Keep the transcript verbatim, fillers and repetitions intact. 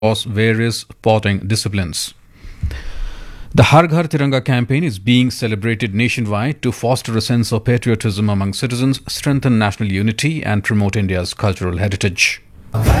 across various sporting disciplines. The Har Ghar Tiranga campaign is being celebrated nationwide to foster a sense of patriotism among citizens, strengthen national unity, and promote India's cultural heritage.